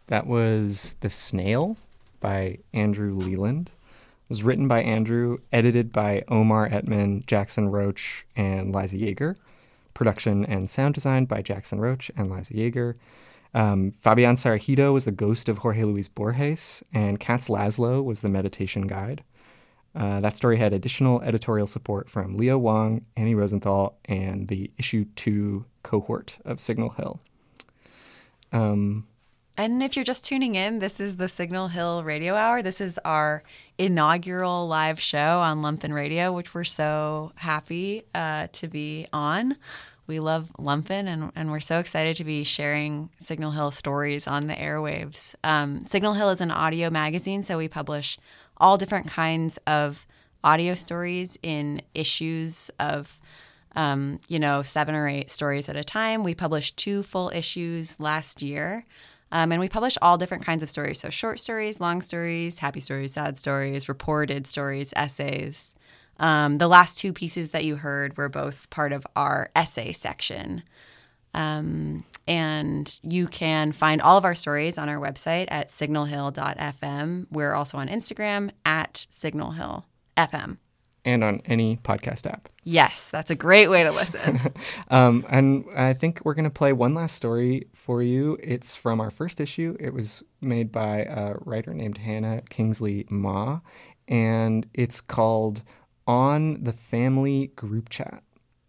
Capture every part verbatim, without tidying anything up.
That was The Snail by Andrew Leland. It was written by Andrew, edited by Omar Etman, Jackson Roach, and Liza Yeager. Production and sound design by Jackson Roach and Liza Yeager. Um, Fabian Sarahito was the ghost of Jorge Luis Borges, and Katz Laszlo was the meditation guide. Uh, that story had additional editorial support from Leo Wang, Annie Rosenthal, and the issue two cohort of Signal Hill. Um, and if you're just tuning in, this is the Signal Hill Radio Hour. This is our inaugural live show on Lumpen Radio, which we're so happy uh, to be on. We love Lumpen, and, and we're so excited to be sharing Signal Hill stories on the airwaves. Um, Signal Hill is an audio magazine, so we publish all different kinds of audio stories in issues of, um, you know, seven or eight stories at a time. We published two full issues last year, um, and we publish all different kinds of stories. So short stories, long stories, happy stories, sad stories, reported stories, essays. Um, the last two pieces that you heard were both part of our essay section. Um, and you can find all of our stories on our website at signal hill dot f m. We're also on Instagram at signal hill f m. And on any podcast app. Yes, that's a great way to listen. um, and I think we're going to play one last story for you. It's from our first issue. It was made by a writer named Hannah Kingsley Ma, and it's called On the Family Group Chat.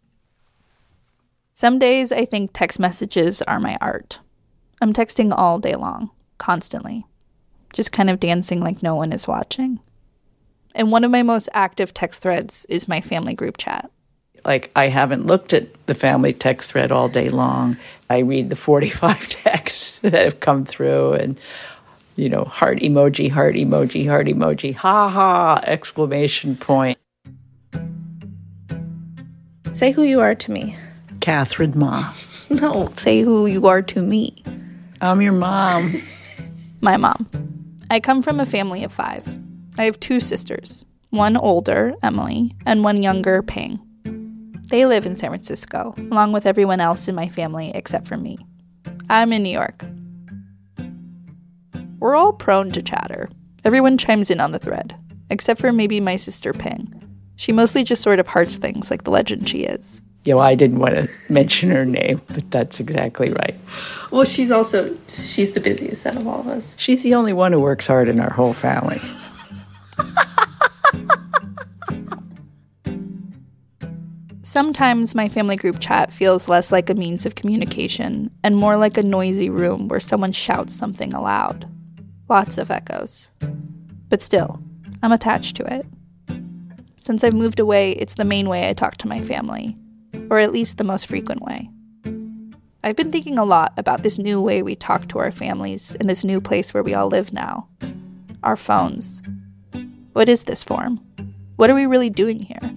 Some days I think text messages are my art. I'm texting all day long, constantly, just kind of dancing like no one is watching. And one of my most active text threads is my family group chat. Like, I haven't looked at the family text thread all day long. I read the forty-five texts that have come through and, you know, heart emoji, heart emoji, heart emoji, ha ha, exclamation point. Say who you are to me. Catherine Ma. No, say who you are to me. I'm your mom. My mom. I come from a family of five. I have two sisters, one older, Emily, and one younger, Ping. They live in San Francisco, along with everyone else in my family except for me. I'm in New York. We're all prone to chatter. Everyone chimes in on the thread, except for maybe my sister Ping. She mostly just sort of hearts things like the legend she is. Yeah, well, I didn't want to mention her name, but that's exactly right. Well, she's also, she's the busiest out of all of us. She's the only one who works hard in our whole family. Sometimes my family group chat feels less like a means of communication and more like a noisy room where someone shouts something aloud. Lots of echoes. But still, I'm attached to it. Since I've moved away, it's the main way I talk to my family, or at least the most frequent way. I've been thinking a lot about this new way we talk to our families in this new place where we all live now. Our phones. What is this form? What are we really doing here?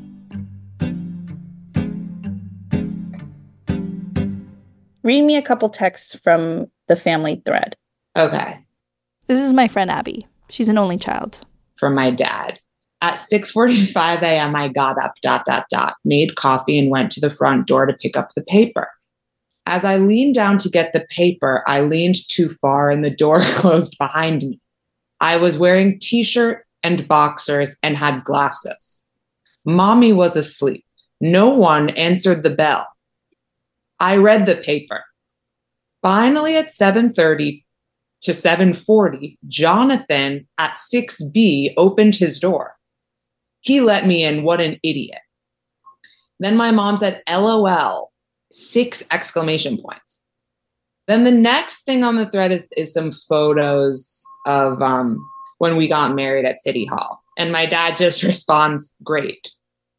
Read me a couple texts from the family thread. Okay. This is my friend Abby. She's an only child. From my dad. At six forty-five a.m., I got up, dot, dot, dot, made coffee and went to the front door to pick up the paper. As I leaned down to get the paper, I leaned too far and the door closed behind me. I was wearing t-shirt and boxers and had glasses. Mommy was asleep. No one answered the bell. I read the paper. Finally, at seven thirty to seven forty, Jonathan at six B opened his door. He let me in. What an idiot. Then my mom said, LOL, six exclamation points. Then the next thing on the thread is, is some photos of um, when we got married at City Hall. And my dad just responds, great.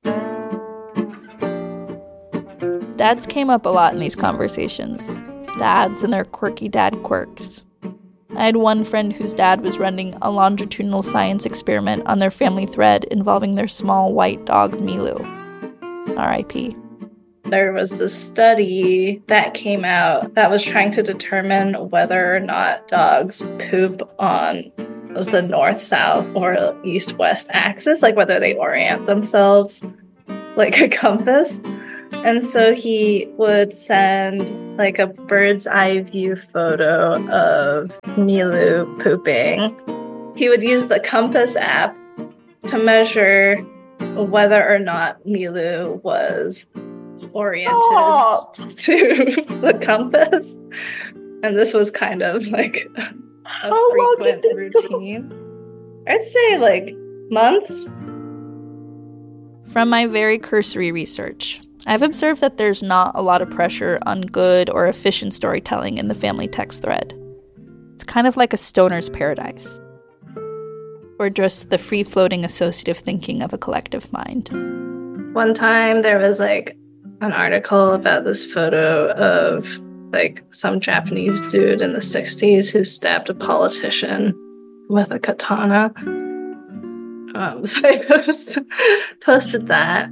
Dads came up a lot in these conversations. Dads and their quirky dad quirks. I had one friend whose dad was running a longitudinal science experiment on their family thread involving their small white dog, Milu. R I P There was this study that came out that was trying to determine whether or not dogs poop on the north-south or east-west axis, like whether they orient themselves like a compass. And so he would send like a bird's eye view photo of Milu pooping. He would use the Compass app to measure whether or not Milu was oriented oh. to the compass. And this was kind of like a How frequent routine. Go? I'd say like months. From my very cursory research, I've observed that there's not a lot of pressure on good or efficient storytelling in the family text thread. It's kind of like a stoner's paradise, or just the free-floating associative thinking of a collective mind. One time there was like an article about this photo of like some Japanese dude in the sixties who stabbed a politician with a katana. Um, so I post, posted that.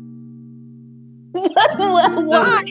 Why?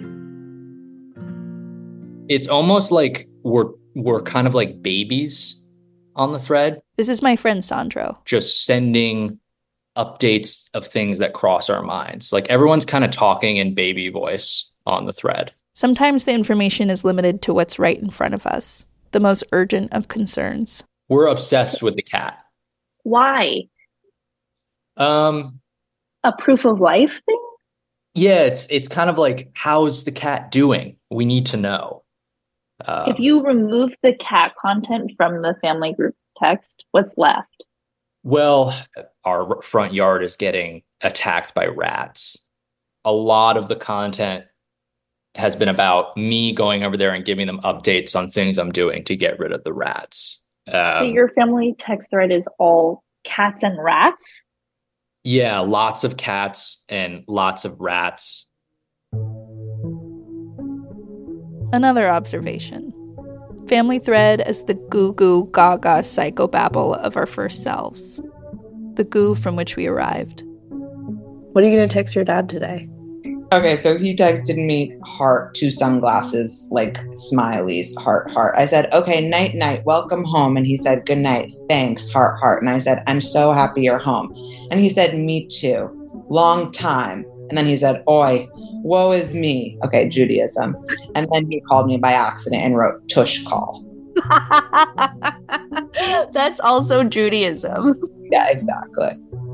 It's almost like we're we're kind of like babies on the thread. This is my friend Sandro. Just sending updates of things that cross our minds. Like everyone's kind of talking in baby voice on the thread. Sometimes the information is limited to what's right in front of us, the most urgent of concerns. We're obsessed with the cat. Why? Um, a proof of life thing? Yeah, it's it's kind of like, how's the cat doing? We need to know. Um, if you remove the cat content from the family group text, what's left? Well, our front yard is getting attacked by rats. A lot of the content has been about me going over there and giving them updates on things I'm doing to get rid of the rats. Um, so your family text thread is all cats and rats? Yeah, lots of cats and lots of rats. Another observation. Family thread as the goo goo gaga psychobabble of our first selves. The goo from which we arrived. What are you going to text your dad today? Okay, so he texted me heart, two sunglasses, like smileys, heart, heart. I said, okay, night, night, welcome home. And he said, good night, thanks, heart, heart. And I said, I'm so happy you're home. And he said, me too, long time. And then he said, oi, woe is me. Okay, Judaism. And then he called me by accident and wrote tush call. That's also Judaism. Yeah, exactly.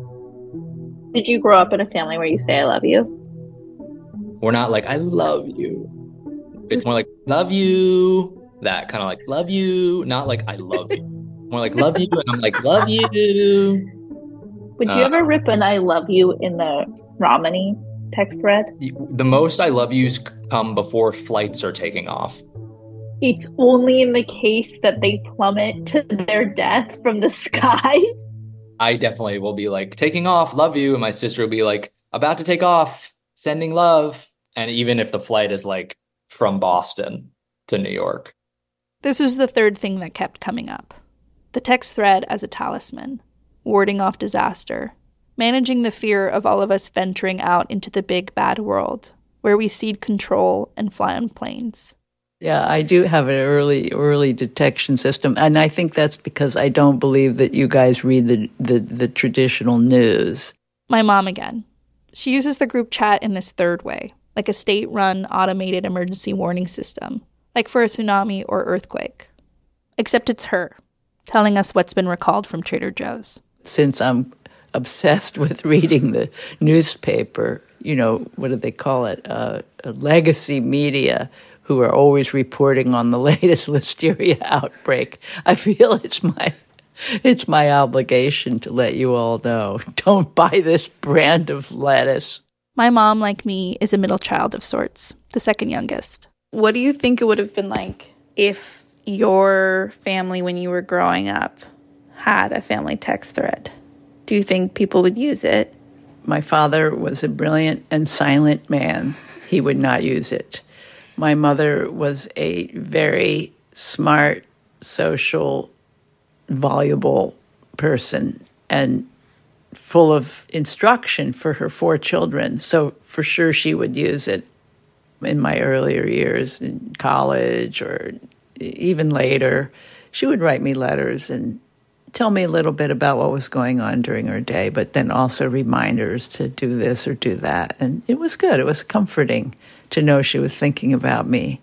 Did you grow up in a family where you say I love you? We're not like, I love you. It's more like, love you. That kind of like, love you. Not like, I love you. More like, love you. And I'm like, love you. Would you uh, ever rip an I love you in the Romani text thread? The most I love yous come before flights are taking off. It's only in the case that they plummet to their death from the sky. I definitely will be like, taking off, love you. And my sister will be like, about to take off, sending love. And even if the flight is like from Boston to New York. This was the third thing that kept coming up. The text thread as a talisman, warding off disaster, managing the fear of all of us venturing out into the big bad world, where we cede control and fly on planes. Yeah, I do have an early early detection system, and I think that's because I don't believe that you guys read the, the, the traditional news. My mom again. She uses the group chat in this third way, like a state-run automated emergency warning system, like for a tsunami or earthquake. Except it's her, telling us what's been recalled from Trader Joe's. Since I'm obsessed with reading the newspaper, you know, what do they call it? Uh, legacy media, who are always reporting on the latest listeria outbreak. I feel it's my it's my obligation to let you all know. Don't buy this brand of lettuce. My mom, like me, is a middle child of sorts, the second youngest. What do you think it would have been like if your family, when you were growing up, had a family text thread? Do you think people would use it? My father was a brilliant and silent man. He would not use it. My mother was a very smart, social, voluble person and full of instruction for her four children. So for sure she would use it in my earlier years in college or even later. She would write me letters and tell me a little bit about what was going on during her day, but then also reminders to do this or do that. And it was good. It was comforting to know she was thinking about me.